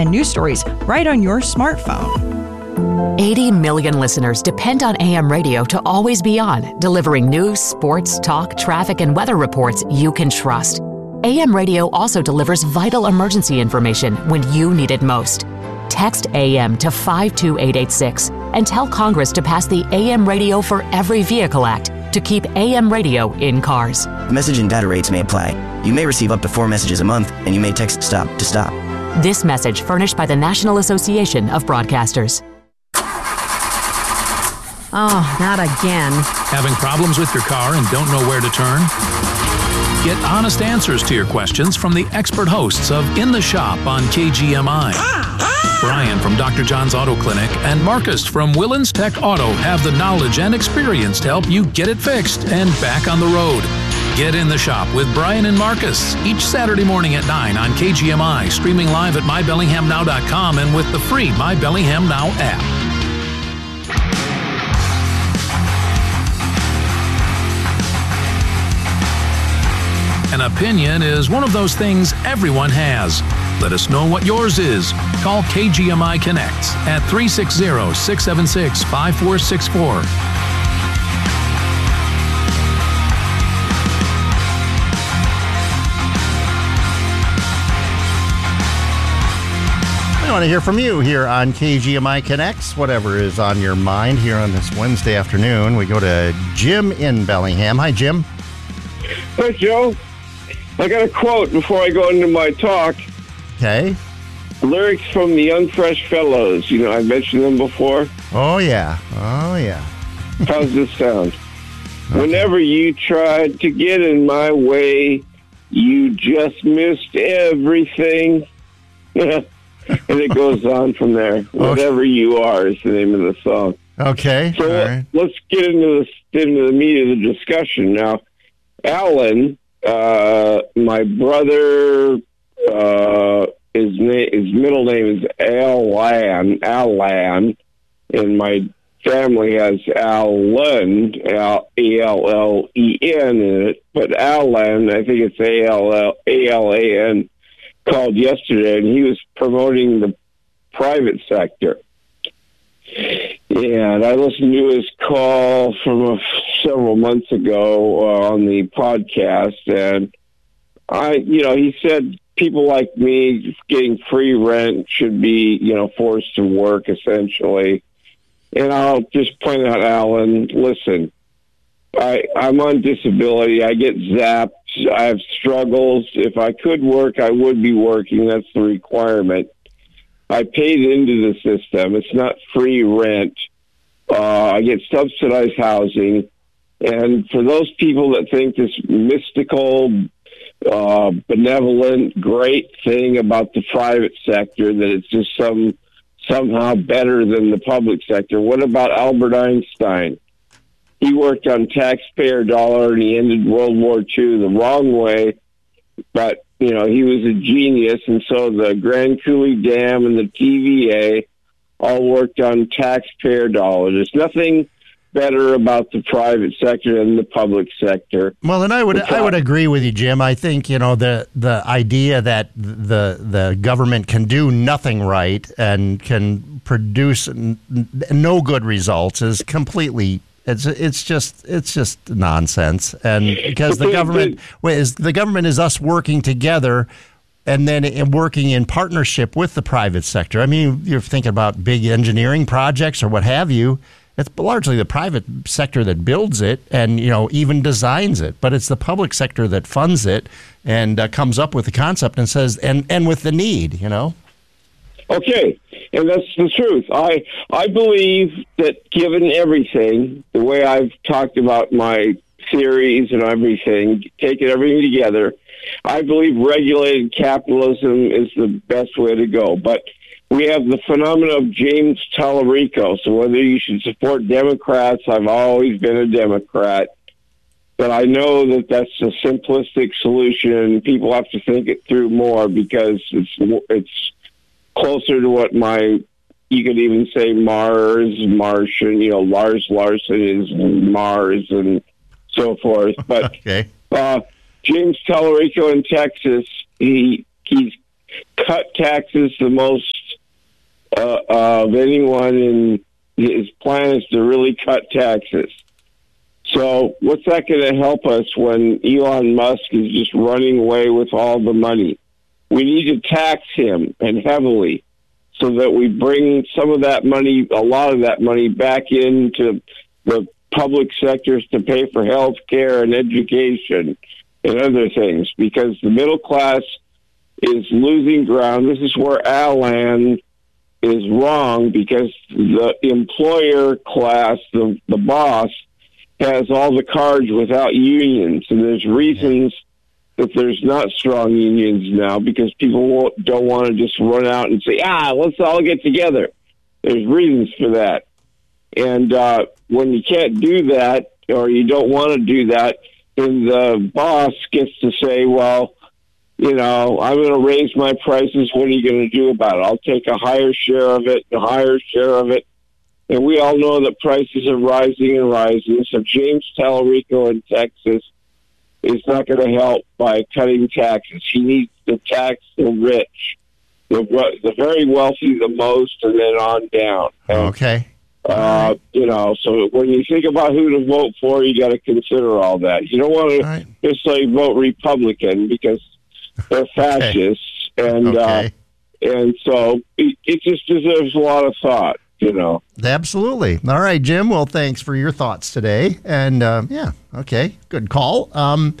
and news stories right on your smartphone. 80 million listeners depend on AM radio to always be on, delivering news, sports, talk, traffic, and weather reports you can trust. AM radio also delivers vital emergency information when you need it most. Text AM to 52886 and tell Congress to pass the AM Radio for Every Vehicle Act to keep AM radio in cars. Message and data rates may apply. You may receive up to 4 messages a month, and you may text STOP to stop. This message furnished by the National Association of Broadcasters. Oh, not again. Having problems with your car and don't know where to turn? Get honest answers to your questions from the expert hosts of In the Shop on KGMI. Brian from Dr. John's Auto Clinic and Marcus from Willens Tech Auto have the knowledge and experience to help you get it fixed and back on the road. Get In the Shop with Brian and Marcus each Saturday morning at 9 on KGMI, streaming live at MyBellinghamNow.com and with the free My Bellingham Now app. An opinion is one of those things everyone has. Let us know what yours is. Call KGMI Connect at 360-676-5464. I want to hear from you here on KGMI Connects, whatever is on your mind here on this Wednesday afternoon. We go to Jim in Bellingham. Hi, Jim. Hi, Joe. I got a quote before I go into my talk. Okay. Lyrics from the Young Fresh Fellows. You know, I mentioned them before. Oh, yeah. Oh, yeah. How's this sound? Okay. Whenever you tried to get in my way, you just missed everything. And it goes on from there. Whatever you are is the name of the song. Okay. So right. Let's get into the meat of the discussion now. Alan, my brother, his middle name is Alan, and my family has Allen, A-L-L-E-N in it, but Alan, I think it's A-L-L-A-L-A-N, called yesterday, and he was promoting the private sector. And I listened to his call from several months ago on the podcast, and he said people like me getting free rent should be, forced to work essentially. And I'll just point out, Alan, listen, I'm on disability. I get zapped. I have struggles. If I could work, I would be working. That's the requirement. I paid into the system. It's not free rent. I get subsidized housing. And for those people that think this mystical, benevolent, great thing about the private sector, that it's just somehow better than the public sector, what about Albert Einstein? He worked on taxpayer dollar and he ended World War II the wrong way, but he was a genius, and so the Grand Coulee Dam and the TVA all worked on taxpayer dollars. There's nothing better about the private sector than the public sector. Well, and I would agree with you, Jim. I think the idea that the government can do nothing right and can produce no good results is completely. It's just nonsense, and because the government is us working together, and then working in partnership with the private sector. I mean, you're thinking about big engineering projects or what have you. It's largely the private sector that builds it and even designs it, but it's the public sector that funds it and comes up with the concept and says and with the need. Okay, and that's the truth. I believe that given everything, the way I've talked about my theories and everything, taking everything together, I believe regulated capitalism is the best way to go. But we have the phenomenon of James Tallarico. So whether you should support Democrats, I've always been a Democrat. But I know that that's a simplistic solution. People have to think it through more because it's closer to what you could even say Martian, Lars Larson is Mars and so forth. But okay. James Tallarico in Texas, he's cut taxes the most of anyone, in his plan is to really cut taxes. So what's that going to help us when Elon Musk is just running away with all the money? We need to tax him, and heavily, so that we bring some of that money, a lot of that money, back into the public sectors to pay for health care and education and other things, because the middle class is losing ground. This is where Alan is wrong, because the employer class, the boss, has all the cards without unions, and there's reasons that there's not strong unions now, because people don't want to just run out and say, let's all get together. There's reasons for that. And when you can't do that, or you don't want to do that, then the boss gets to say, well, I'm going to raise my prices. What are you going to do about it? I'll take a higher share of it, a higher share of it. And we all know that prices are rising and rising. So James Talarico in Texas is not going to help by cutting taxes. He needs to tax the rich, the very wealthy the most, and then on down. Okay. So when you think about who to vote for, you got to consider all that. You don't want to just say vote Republican, because they're fascists, and so it just deserves a lot of thought. Absolutely. All right, Jim. Well, thanks for your thoughts today. And okay, good call. And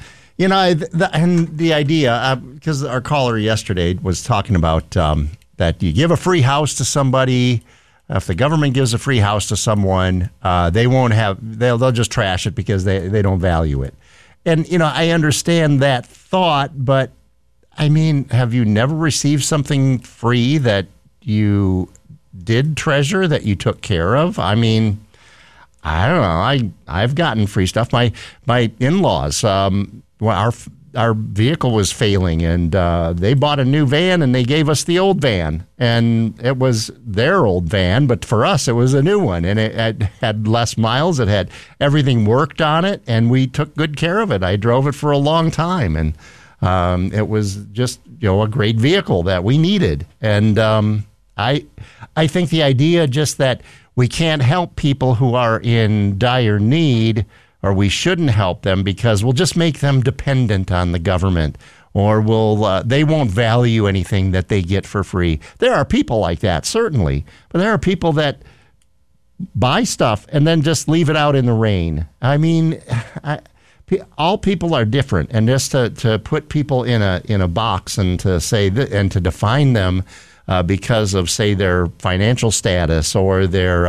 the idea, because our caller yesterday was talking about that you give a free house to somebody. If the government gives a free house to someone, they'll just trash it because they don't value it. And I understand that thought, but I mean, have you never received something free that you did treasure, that you took care of? I mean, I don't know. I've gotten free stuff. My in-laws, our vehicle was failing, and they bought a new van, and they gave us the old van, and it was their old van, but for us it was a new one, and it had less miles. It had everything worked on it, and we took good care of it. I drove it for a long time, and it was just a great vehicle that we needed. And I think the idea just that we can't help people who are in dire need, or we shouldn't help them because we'll just make them dependent on the government, or they won't value anything that they get for free. There are people like that, certainly, but there are people that buy stuff and then just leave it out in the rain. I mean, all people are different, and just to put people in a box and to say and to define them because of, say, their financial status or their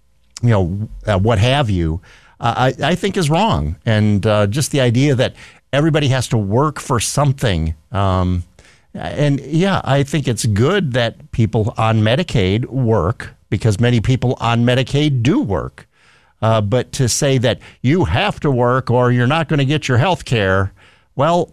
what have you, I think is wrong. And just the idea that everybody has to work for something. I think it's good that people on Medicaid work, because many people on Medicaid do work. But to say that you have to work or you're not going to get your health care, well,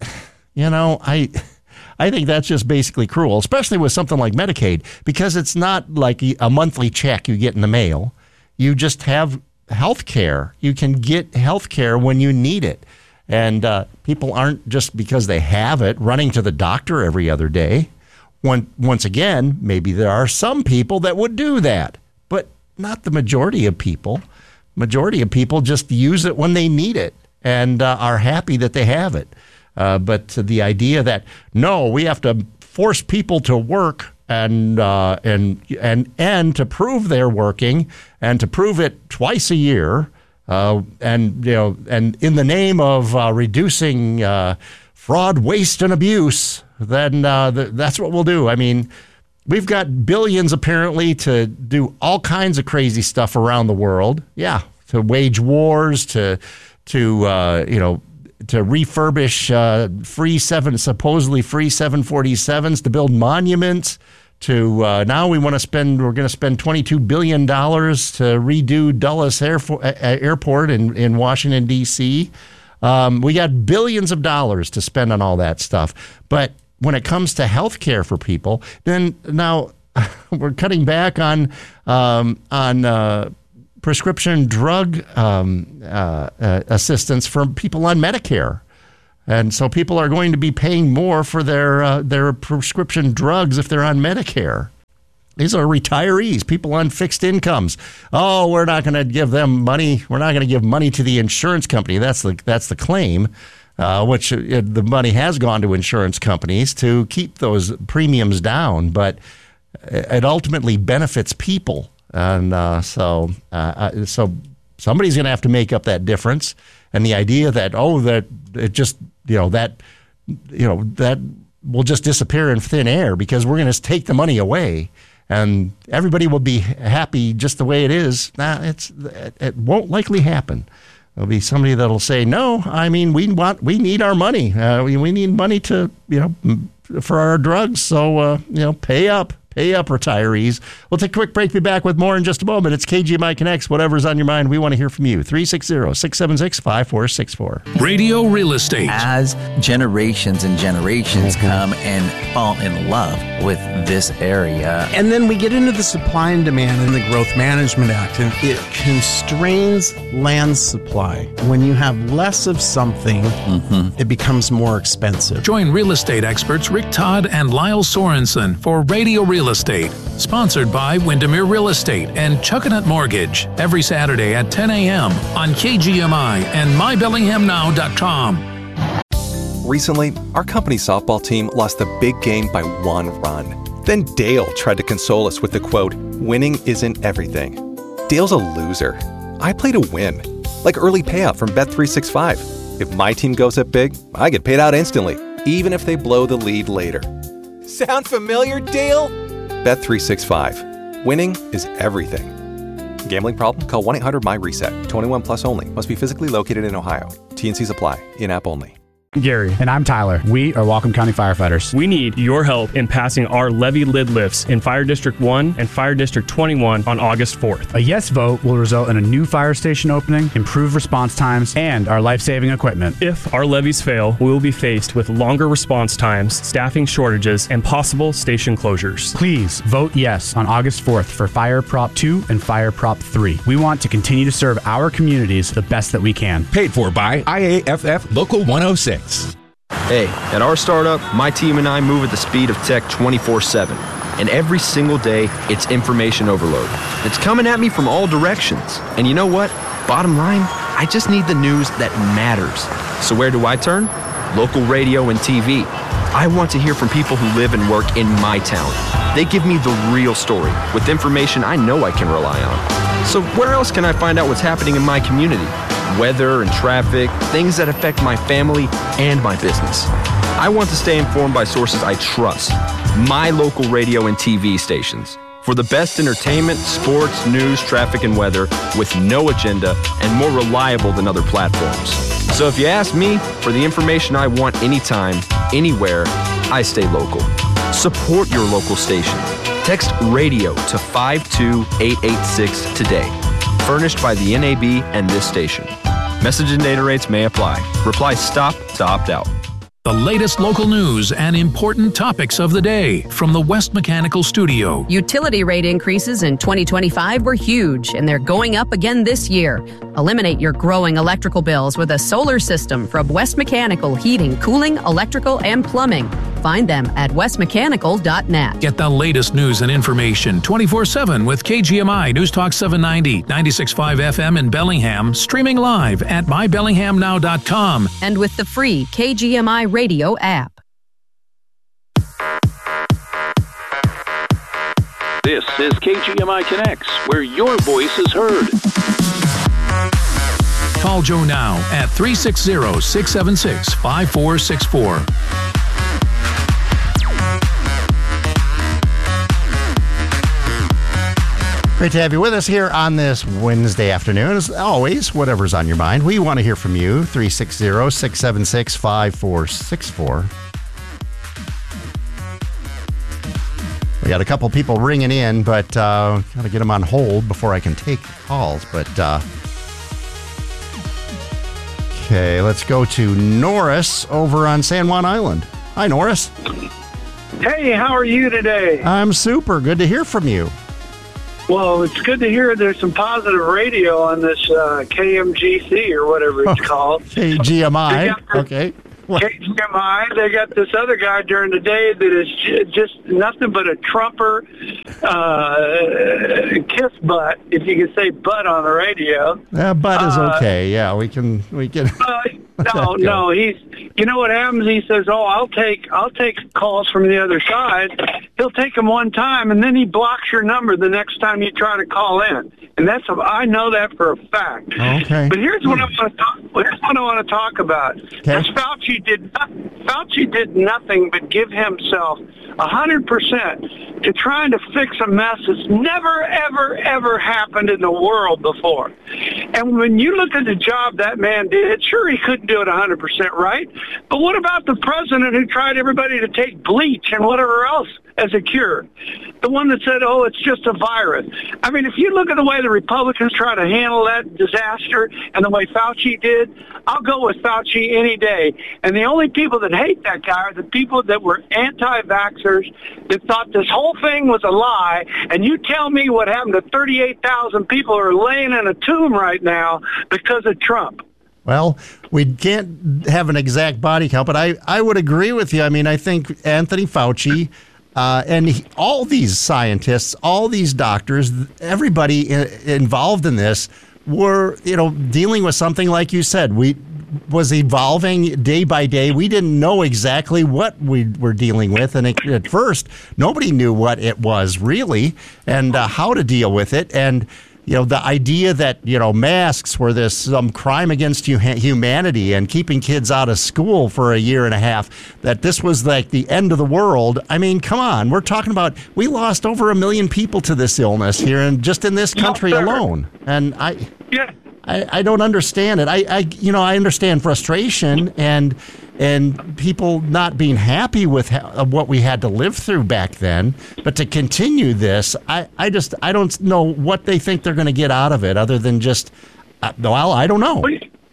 I think that's just basically cruel, especially with something like Medicaid, because it's not like a monthly check you get in the mail. You just have health care. You can get health care when you need it. And people aren't, just because they have it, running to the doctor every other day. Once again, maybe there are some people that would do that, but not the majority of people. Majority of people just use it when they need it and are happy that they have it. But the idea that, no, we have to force people to work and to prove they're working, and to prove it twice a year, and in the name of reducing fraud, waste, and abuse, then that's what we'll do. I mean, we've got billions apparently to do all kinds of crazy stuff around the world. Yeah, to wage wars, to refurbish supposedly free 747s, to build monuments, to now we're going to spend $22 billion to redo Dulles Airport in Washington, D.C. We got billions of dollars to spend on all that stuff. But when it comes to health care for people, then now we're cutting back on prescription drug assistance for people on Medicare. And so people are going to be paying more for their prescription drugs if they're on Medicare. These are retirees, people on fixed incomes. Oh, we're not going to give them money. We're not going to give money to the insurance company. That's the claim, which the money has gone to insurance companies to keep those premiums down. But it ultimately benefits people. And so somebody's going to have to make up that difference. And the idea that, that it just, that will just disappear in thin air because we're going to take the money away and everybody will be happy just the way it is. It won't likely happen. There'll be somebody that'll say, no, I mean, we need our money. We need money to, for our drugs. So, pay up, retirees. We'll take a quick break. Be back with more in just a moment. It's KGMI Connects. Whatever's on your mind, we want to hear from you. 360-676-5464. Radio Real Estate. As generations and generations come and fall in love with this area. And then we get into the supply and demand in the Growth Management Act, and it constrains land supply. When you have less of something, it becomes more expensive. Join real estate experts Rick Todd and Lyle Sorensen for Radio Real Estate, sponsored by Windermere Real Estate and Chuckanut Mortgage, every Saturday at 10 a.m. on KGMI and MyBellinghamNow.com. Recently, our company softball team lost the big game by 1 run. Then Dale tried to console us with the quote, "Winning isn't everything." Dale's a loser. I play to win, like early payout from Bet365. If my team goes up big, I get paid out instantly, even if they blow the lead later. Sound familiar, Dale? Bet365. Winning is everything. Gambling problem? Call 1-800-MY-RESET. 21 plus only. Must be physically located in Ohio. T&Cs apply. In-app only. Gary. And I'm Tyler. We are Whatcom County firefighters. We need your help in passing our levee lid lifts in Fire District 1 and Fire District 21 on August 4th. A yes vote will result in a new fire station opening, improved response times, and our life-saving equipment. If our levees fail, we will be faced with longer response times, staffing shortages, and possible station closures. Please vote yes on August 4th for Fire Prop 2 and Fire Prop 3. We want to continue to serve our communities the best that we can. Paid for by IAFF Local 106. Hey, at our startup, my team and I move at the speed of tech 24/7. And every single day, it's information overload. It's coming at me from all directions. And you know what? Bottom line, I just need the news that matters. So where do I turn? Local radio and TV. I want to hear from people who live and work in my town. They give me the real story with information I know I can rely on. So where else can I find out what's happening in my community? Weather and traffic, things that affect my family and my business. I want to stay informed by sources I trust. My local radio and TV stations. For the best entertainment, sports, news, traffic, and weather with no agenda and more reliable than other platforms. So if you ask me for the information I want anytime, anywhere, I stay local. Support your local station. Text radio to 52886 today. Furnished by the NAB and this station. Message and data rates may apply. Reply STOP to opt out. The latest local news and important topics of the day from the West Mechanical Studio. Utility rate increases in 2025 were huge, and they're going up again this year. Eliminate your growing electrical bills with a solar system from West Mechanical Heating, Cooling, Electrical, and Plumbing. Find them at westmechanical.net. Get the latest news and information 24/7 with KGMI News Talk 790, 96.5 FM in Bellingham, streaming live at MyBellinghamNow.com. And with the free KGMI radio app. This is KGMI Connects, where your voice is heard. Call Joe now at 360-676-5464. Great to have you with us here on this Wednesday afternoon. As always, whatever's on your mind, we want to hear from you. 360-676-5464. We got a couple people ringing in, but got to get them on hold before I can take calls. But okay, let's go to Norris over on San Juan Island. Hi, Norris. Hey, how are you today? I'm super. Good to hear from you. Well, it's good to hear there's some positive radio on this KMGC or whatever it's called. KGMI. Okay. KGMI, they got this other guy during the day that is just nothing but a Trumper kiss butt, if you can say butt on the radio. Butt is okay. Yeah, we can. No, he's. You know what happens? He says, "Oh, I'll take calls from the other side." He'll take them one time, and then he blocks your number the next time you try to call in. And I know that for a fact. Okay. But here's what I want to talk about. Because Fauci did nothing but give himself 100% to trying to fix a mess that's never, ever, ever happened in the world before. And when you look at the job that man did, sure, he couldn't do it 100% right. But what about the president who tried everybody to take bleach and whatever else as a cure? The one that said, oh, it's just a virus. I mean, if you look at the way the Republicans try to handle that disaster and the way Fauci did, I'll go with Fauci any day. And the only people that hate that guy are the people that were anti-vaxxers that thought this whole thing was a lie. And you tell me what happened to 38,000 people who are laying in a tomb right now because of Trump. Well, we can't have an exact body count, but I would agree with you. I mean, I think Anthony Fauci all these scientists, all these doctors, everybody involved in this were, dealing with something like you said. Was evolving day by day. We didn't know exactly what we were dealing with, and at first, nobody knew what it was really and how to deal with it. And the idea that, masks were some crime against humanity and keeping kids out of school for a year and a half, that this was like the end of the world. I mean, come on. We're talking about, we lost over 1 million people to this illness here and just in this country alone. And I don't understand it. I understand frustration and people not being happy with what we had to live through back then. But to continue this, I don't know what they think they're going to get out of it other than just, I don't know.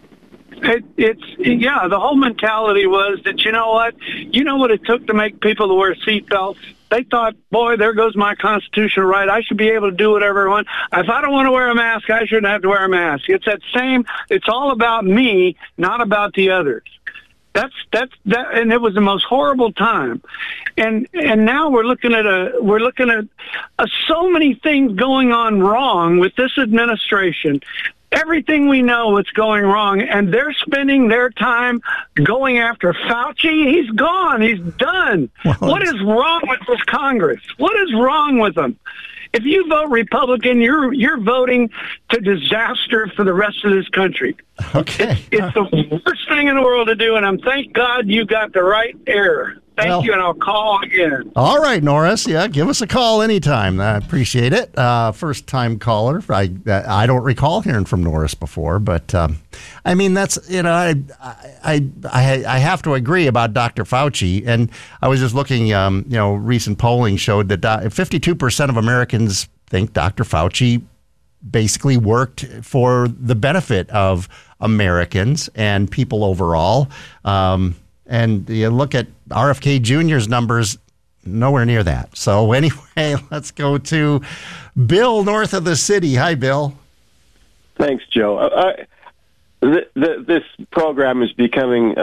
The whole mentality was that, you know what it took to make people to wear seatbelts? They thought, boy, there goes my constitutional right. I should be able to do whatever I want. If I don't want to wear a mask, I shouldn't have to wear a mask. It's all about me, not about the others. That's and it was the most horrible time. And now we're looking at so many things going on wrong with this administration. Everything we know is going wrong, and they're spending their time going after Fauci. He's gone. He's done. What is wrong with this Congress? What is wrong with them? If you vote Republican, you're voting to disaster for the rest of this country. Okay. It's the worst thing in the world to do, and thank God you got the right error. Thank you, and I'll call again. All right, Norris. Yeah, give us a call anytime. I appreciate it. First-time caller. I don't recall hearing from Norris before, but I mean, that's, I have to agree about Dr. Fauci. And I was just looking, recent polling showed that 52% of Americans think Dr. Fauci basically worked for the benefit of Americans and people overall. And you look at RFK Jr.'s numbers, nowhere near that. So anyway, let's go to Bill north of the city. Hi, Bill. Thanks, Joe. This program is becoming,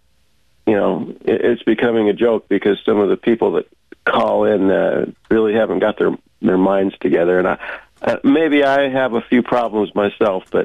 it's becoming a joke because some of the people that call in really haven't got their minds together. And maybe I have a few problems myself, but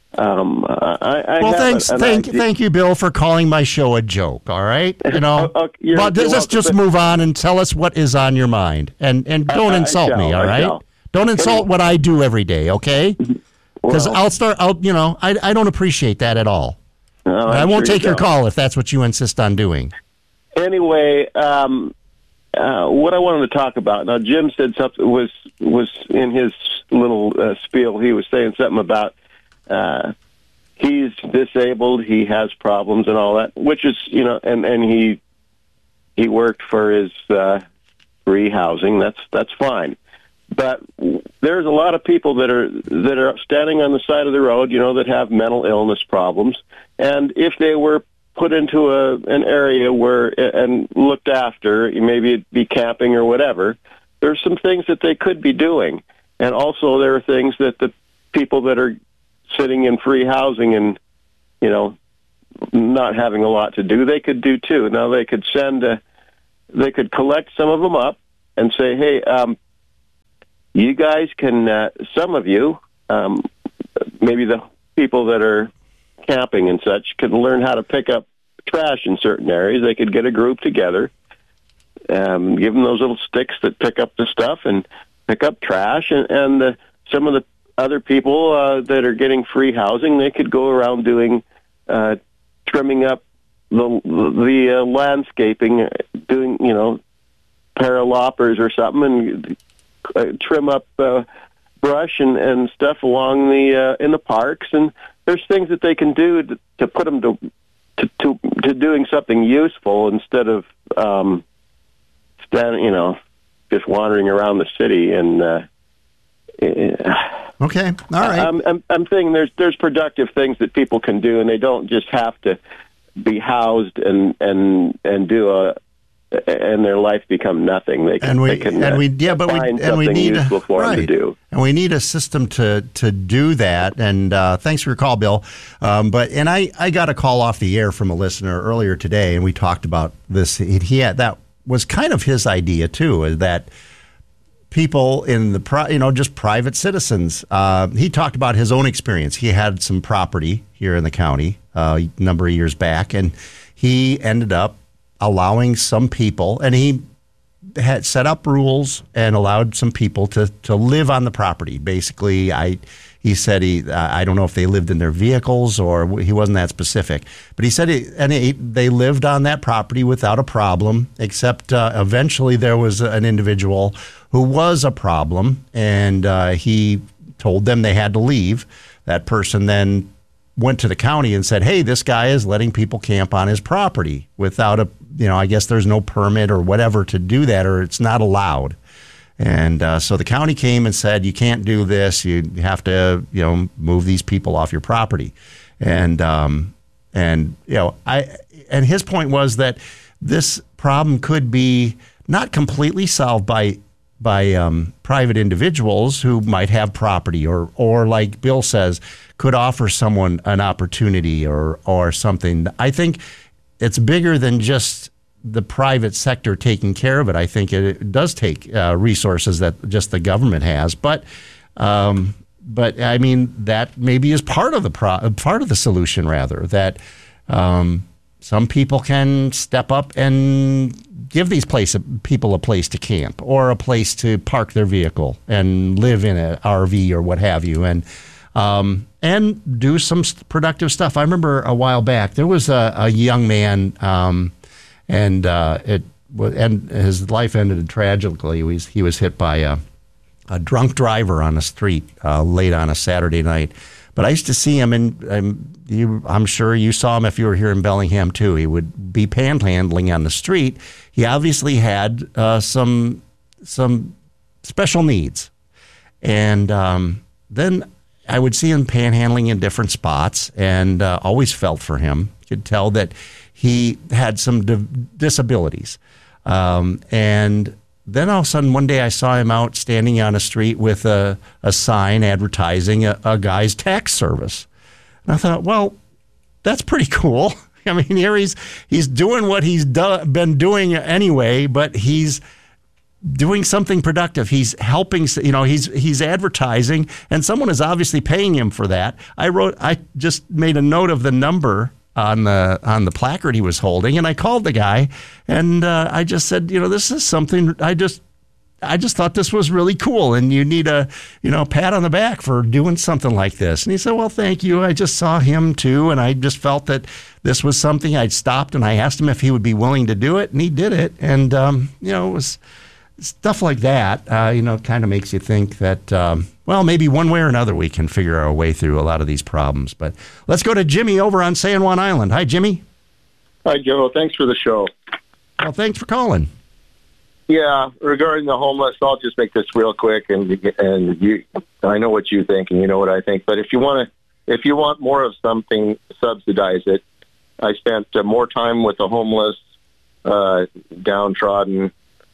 thank you, Bill, for calling my show a joke. All right, let's just move on and tell us what is on your mind, and don't insult me. All right, don't insult what I do every day. Okay, because I don't appreciate that at all. I won't take your call if that's what you insist on doing. Anyway, what I wanted to talk about now, Jim said something was in his little spiel. He was saying something about. He's disabled, he has problems and all that, which is, and he worked for his free housing. That's fine. But there's a lot of people that are standing on the side of the road, that have mental illness problems. And if they were put into an area and looked after, maybe it'd be camping or whatever, there's some things that they could be doing. And also there are things that the people that are sitting in free housing and, not having a lot to do, they could do too. Now they could they could collect some of them up and say, hey, you guys can, some of you, maybe the people that are camping and such, could learn how to pick up trash in certain areas. They could get a group together, give them those little sticks that pick up the stuff and pick up trash, and some of the other people that are getting free housing, they could go around doing trimming up the landscaping, doing paraloppers or something, and trim up brush and stuff along the in the parks. And there's things that they can do to put them to doing something useful instead of just wandering around the city. And okay, all right. I'm saying there's productive things that people can do, and they don't just have to be housed and do and their life become nothing. They can we need useful for them to do. And we need a system to do that. And thanks for your call, Bill. I got a call off the air from a listener earlier today, and we talked about this. That was kind of his idea too, is that people in the just private citizens. He talked about his own experience. He had some property here in the county a number of years back, and he ended up allowing some people, and he had set up rules and allowed some people to live on the property. Basically, he said I don't know if they lived in their vehicles or he wasn't that specific, but he said they lived on that property without a problem, except eventually there was an individual who was a problem, and he told them they had to leave. That person then went to the county and said, hey, this guy is letting people camp on his property without I guess there's no permit or whatever to do that, or it's not allowed. And so the county came and said, you can't do this. You have to, move these people off your property. And his point was that this problem could be not completely solved by private individuals who might have property or like Bill says, could offer someone an opportunity or something. I think it's bigger than just the private sector taking care of it. I think it does take resources that just the government has, but I mean that maybe is part of the solution. Rather, that some people can step up and give these people a place to camp or a place to park their vehicle and live in an RV or what have you, and do some productive stuff. I remember a while back there was a young man, and his life ended tragically. He was hit by a drunk driver on the street late on a Saturday night. But I used to see him, and I'm sure you saw him if you were here in Bellingham too. He would be panhandling on the street. He obviously had some special needs, and then I would see him panhandling in different spots, and always felt for him. You could tell that he had some disabilities, and then all of a sudden, one day I saw him out standing on a street with a sign advertising a guy's tax service. And I thought, well, that's pretty cool. I mean, here he's doing what he's been doing anyway, but he's doing something productive. He's helping, he's advertising, and someone is obviously paying him for that. I just made a note of the number on the placard he was holding, and I called the guy, and I just said, this is something I just thought this was really cool, and you need a pat on the back for doing something like this. And he said, well, thank you. I just saw him too, and I just felt that this was something. I'd stopped and I asked him if he would be willing to do it, and he did it. And it was stuff like that. Kind of makes you think that. Well, maybe one way or another we can figure our way through a lot of these problems. But let's go to Jimmy over on San Juan Island. Hi, Jimmy. Hi, Joe. Thanks for the show. Well, thanks for calling. Yeah, regarding the homeless, I'll just make this real quick, and I know what you think, and you know what I think. But if you want more of something, subsidize it. I spent more time with the homeless, downtrodden,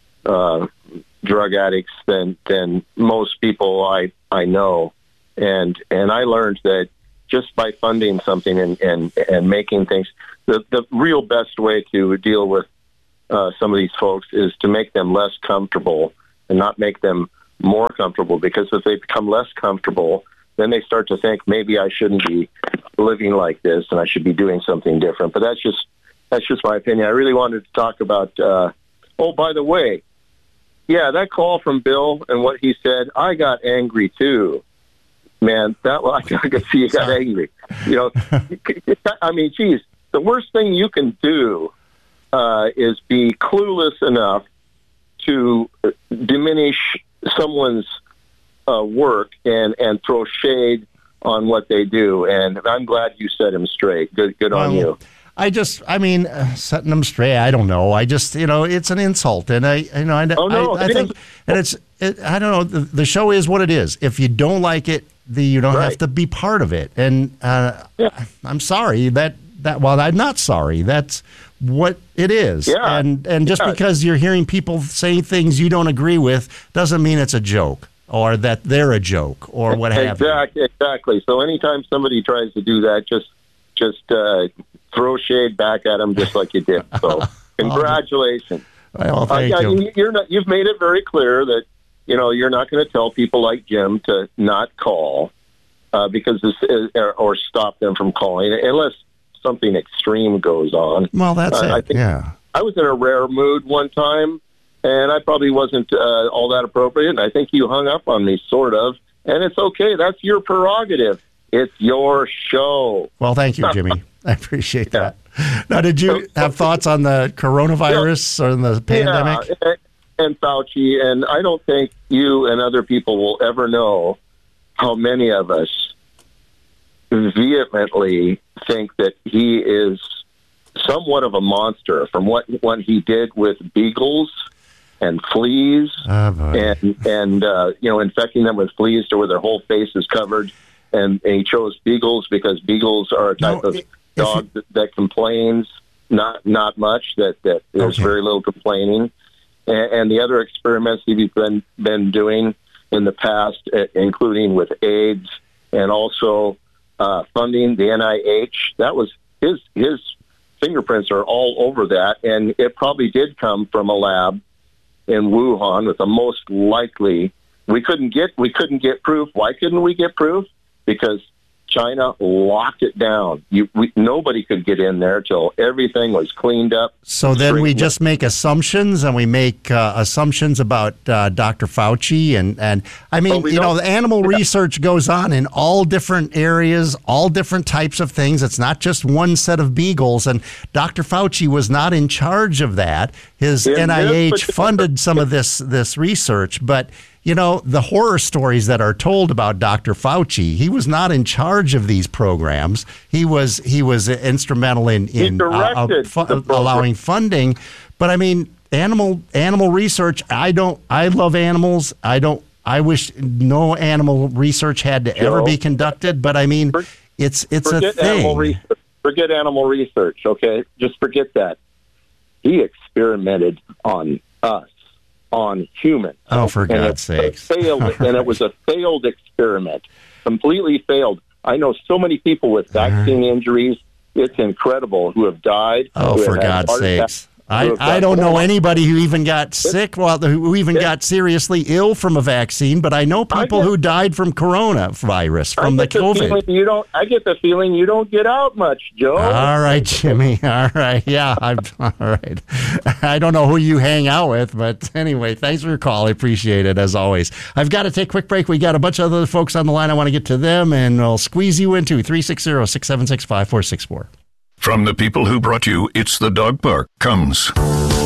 drug addicts than most people I know, and I learned that just by funding something and making things. The real best way to deal with some of these folks is to make them less comfortable and not make them more comfortable, because if they become less comfortable, then they start to think maybe I shouldn't be living like this and I should be doing something different. But that's just my opinion. I really wanted to talk about, by the way, yeah, that call from Bill and what he said, I got angry too. Man, I could see you got angry. I mean, geez, the worst thing you can do is be clueless enough to diminish someone's work and throw shade on what they do. And I'm glad you set him straight. Good on you. Setting them straight, I don't know. I just, it's an insult. And I don't know. The show is what it is. If you don't like it, you don't have to be part of it. And I'm sorry well, I'm not sorry. That's what it is. Yeah. And just because you're hearing people say things you don't agree with doesn't mean it's a joke or that they're a joke or what have you. Exactly. So anytime somebody tries to do that, just throw shade back at them just like you did. So congratulations. Well, thank you. You've made it very clear that you're not going to tell people like Jim to not call because this is, or stop them from calling unless something extreme goes on. Well, that's it. I was in a rare mood one time, and I probably wasn't all that appropriate, and I think you hung up on me, sort of. And it's okay. That's your prerogative. It's your show. Well, thank you, Jimmy. I appreciate that. Now, did you have thoughts on the coronavirus or the pandemic? Yeah, and Fauci, and I don't think you and other people will ever know how many of us vehemently think that he is somewhat of a monster from what he did with beagles and fleas and infecting them with fleas to where their whole face is covered. And he chose beagles because beagles are a type of dog that complains not much, that there's very little complaining. And the other experiments that he's been doing in the past, including with AIDS and also funding the NIH, that was his fingerprints are all over that, and it probably did come from a lab in Wuhan. With the most likely, we couldn't get proof. Why couldn't we get proof? Because China locked it down. Nobody could get in there till everything was cleaned up. So then we just make assumptions, and we make assumptions about Dr. Fauci. And I mean, the animal research goes on in all different areas, all different types of things. It's not just one set of beagles. And Dr. Fauci was not in charge of that. His NIH funded some of this research, but the horror stories that are told about Dr. Fauci, he was not in charge of these programs. He was instrumental in allowing funding. But I mean, animal research. I love animals. I wish no animal research had to ever be conducted. But I mean, it's a thing. Forget animal research. Okay, just forget that. He experimented on us. On humans. Oh, for God's sakes. And it was a failed experiment. Completely failed. I know so many people with vaccine injuries. It's incredible who have died. Oh, for God's sakes. I don't know anybody who even got sick, who even got seriously ill from a vaccine, but I know people who died from coronavirus, from the COVID. I get the feeling you don't get out much, Joe. All right, Jimmy. All right. Yeah, all right. I don't know who you hang out with, but anyway, thanks for your call. I appreciate it, as always. I've got to take a quick break. We got a bunch of other folks on the line. I want to get to them, and I'll squeeze you into 360-676-5464. From the people who brought you It's the Dog Park comes